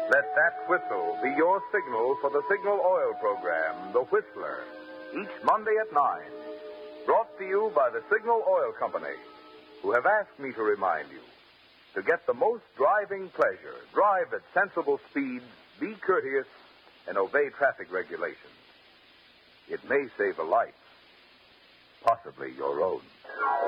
Let that whistle be your signal for the Signal Oil program, The Whistler, each Monday at 9. Brought to you by the Signal Oil Company, who have asked me to remind you to get the most driving pleasure, drive at sensible speeds, be courteous, and obey traffic regulations. It may save a life, possibly your own.